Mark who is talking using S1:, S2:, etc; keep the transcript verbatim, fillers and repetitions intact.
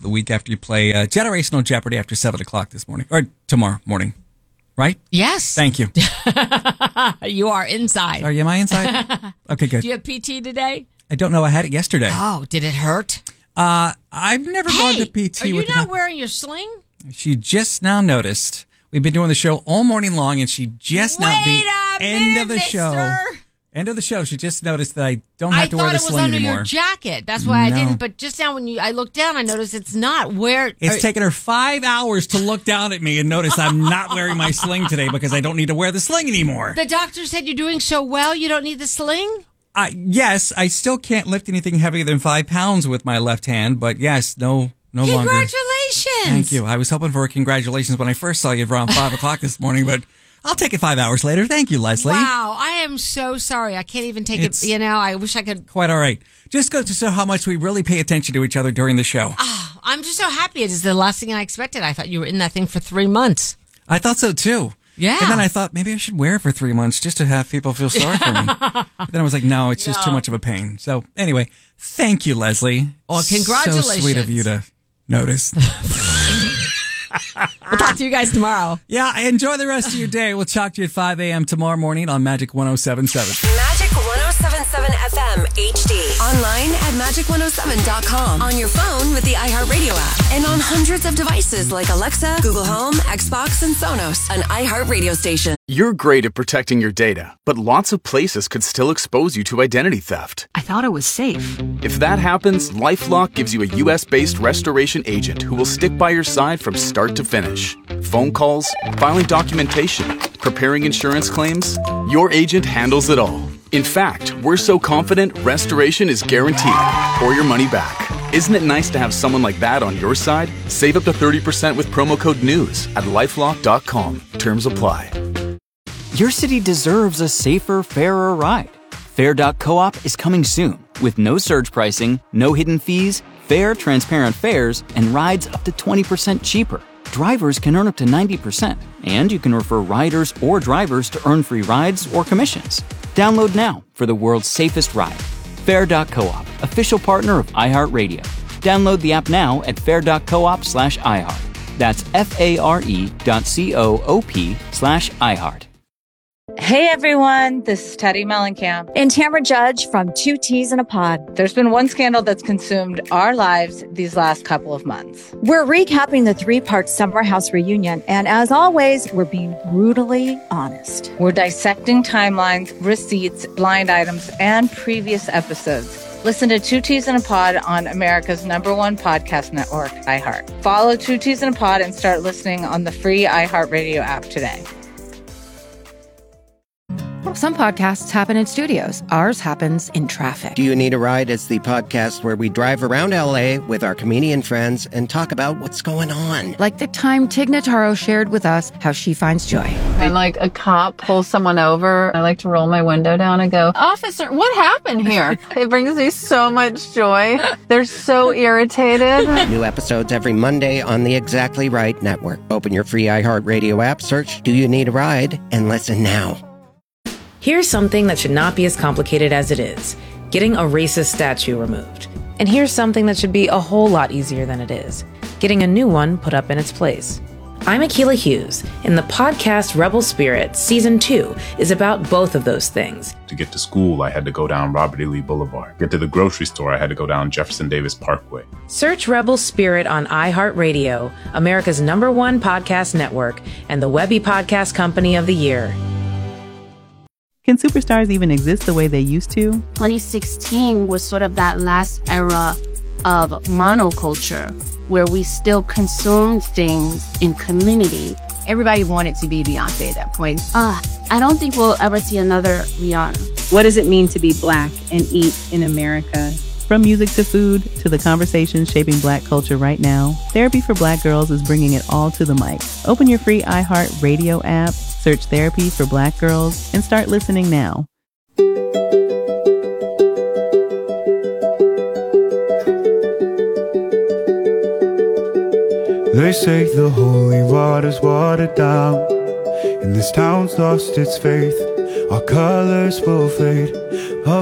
S1: the week after you play uh, Generational Jeopardy after seven o'clock this morning, or tomorrow morning, right?
S2: Yes.
S1: Thank you.
S2: You are inside.
S1: Are you, am I inside? Okay, good.
S2: Do you have P T today?
S1: I don't know. I had it yesterday.
S2: Oh, did it hurt?
S1: Uh, I've never
S2: hey,
S1: gone to P T.
S2: Are you
S1: with
S2: not
S1: the,
S2: wearing your sling?
S1: She just now noticed. We've been doing the show all morning long, and she just
S2: Wait
S1: now, the
S2: a
S1: end
S2: minute,
S1: of the
S2: mister.
S1: show. End of the show, she just noticed that I don't have
S2: I
S1: to wear the
S2: thought it was
S1: sling
S2: under
S1: anymore.
S2: your jacket. That's why
S1: No.
S2: I didn't. But just now when you, I looked down, I noticed it's not. Where
S1: It's
S2: are,
S1: taken her five hours to look down at me and notice I'm not wearing my sling today because I don't need to wear the sling anymore.
S2: The doctor said you're doing so well, you don't need the sling?
S1: Uh, yes, I still can't lift anything heavier than five pounds with my left hand, but yes, no, no longer.
S2: Congratulations.
S1: Thank you. I was hoping for a congratulations when I first saw you around five o'clock this morning, but I'll take it five hours later. Thank you, Leslie.
S2: Wow, I am so sorry. I can't even take
S1: It's
S2: it. You know, I wish I could.
S1: Quite all right. Just goes to show how much we really pay attention to each other during the show.
S2: Oh, I'm just so happy. It is the last thing I expected. I thought you were in that thing for three months.
S1: I thought so too.
S2: Yeah.
S1: And then I thought maybe I should wear it for three months just to have people feel sorry for me. But then I was like, no, it's just
S2: No.
S1: too much of a pain. So anyway, thank you, Leslie.
S2: Well, congratulations.
S1: So sweet of you to notice.
S2: We'll talk to you guys tomorrow.
S1: Yeah, enjoy the rest of your day. We'll talk to you at five a.m. tomorrow morning on Magic one oh seven point seven.
S3: Magic one oh seven point seven F M H D. Online at magic one oh seven dot com. On your phone with the iHeartRadio app. And on hundreds of devices like Alexa, Google Home, Xbox, and Sonos. An iHeartRadio station.
S4: You're great at protecting your data, but lots of places could still expose you to identity theft.
S5: I thought it was safe.
S4: If that happens, LifeLock gives you a U S-based restoration agent who will stick by your side from start to finish. Phone calls, filing documentation, preparing insurance claims, your agent handles it all. In fact, we're so confident restoration is guaranteed or your money back. Isn't it nice to have someone like that on your side? Save up to thirty percent with promo code NEWS at lifelock dot com. Terms apply.
S6: Your city deserves a safer, fairer ride. Fair dot coop is coming soon with no surge pricing, no hidden fees, fair, transparent fares, and rides up to twenty percent cheaper. Drivers can earn up to ninety percent, and you can refer riders or drivers to earn free rides or commissions. Download now for the world's safest ride. Fair dot coop, official partner of iHeartRadio. Download the app now at fair dot coop slash iHeart. That's F-A-R-E dot C-O-O-P slash iHeart.
S7: Hey everyone, this is Teddy Mellencamp
S8: and Tamara Judge from Two Teas in a Pod.
S7: There's been one scandal that's consumed our lives these last couple of months.
S8: We're recapping the three-part Summer House reunion, and as always, we're being brutally honest.
S7: We're dissecting timelines, receipts, blind items, and previous episodes. Listen to Two Teas in a Pod on America's number one podcast network, iHeart. Follow Two Teas in a Pod and start listening on the free iHeartRadio app today.
S9: Some podcasts happen in studios. Ours happens in traffic.
S10: Do You Need a Ride is the podcast where we drive around L A with our comedian friends and talk about what's going on.
S9: Like the time Tig Notaro shared with us how she finds joy.
S11: When like a cop pulls someone over, I like to roll my window down and go, "Officer, what happened here?" It brings me so much joy. They're so irritated.
S10: New episodes every Monday on the Exactly Right Network. Open your free iHeartRadio app, search Do You Need a Ride, and listen now.
S12: Here's something that should not be as complicated as it is: getting a racist statue removed. And here's something that should be a whole lot easier than it is: getting a new one put up in its place. I'm Akilah Hughes, and the podcast Rebel Spirit Season two is about both of those things.
S13: To get to school, I had to go down Robert E. Lee Boulevard. To get to the grocery store, I had to go down Jefferson Davis Parkway.
S12: Search Rebel Spirit on iHeartRadio, America's number one podcast network, and the Webby Podcast Company of the Year.
S14: Can superstars even exist the way they used to?
S15: twenty sixteen was sort of that last era of monoculture where we still consumed things in community.
S16: Everybody wanted to be Beyonce at that point.
S15: Uh, I don't think we'll ever see another Rihanna.
S17: What does it mean to be Black and eat in America?
S14: From music to food to the conversations shaping Black culture right now, Therapy for Black Girls is bringing it all to the mic. Open your free iHeartRadio app, search Therapy for Black Girls, and start listening now.
S18: They say the holy water's watered down, and this town's lost its faith. Our colors will fade,